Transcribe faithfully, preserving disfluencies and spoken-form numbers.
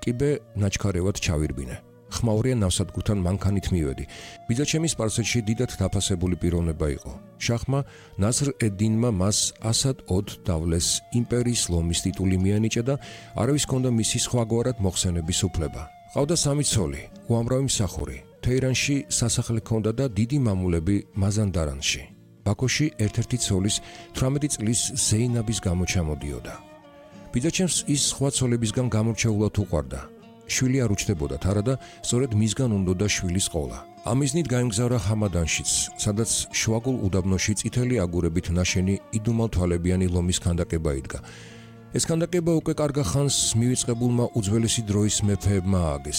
კიბე ნაჩქარევად ჩავირბინე. ხმაურიან ნავსადგურთან მანქანით მივედი. ბიძაჩემის სპარსეთში დიდად დაფასებული პიროვნება იყო. შაჰმა ნასრ ედ-დინმა მას ასად-ოდ დავლეს იმპერიის ლომის ტიტული მიანიჭა და არავის ჰქონდა მისი სხვაგვარად მოხსენების უფლება. ყავდა სამი ცოლი, უამრავი მსახური. თეირანში სასახლე ჰქონდა და დიდი მამულები მაზანდარანში. ბაქოში ერთ-ერთი ცოლის თვრამეტი წლის ზეინაბის გამო ჩამოდიოდა. ბიძაჩემს ის სხვა ცოლებისგან გამორჩეულად უყვარდა. შვილი არ უჩნდებოდათ, არა და სწორედ მისგან უნდოდა შვილის ყოლა. ამიზნით გაემგზავრა ჰამადანშიც, სადაც შუაგულ უდაბნოში წითელი აგურებით ნაშენი იდუმალთვალებიანი ლომის ქანდაკება იდგა. ეს ქანდაკება უკვე კარგა ხანს მივიწყებულმა უძველესი დროის მეფეებმა ააგეს.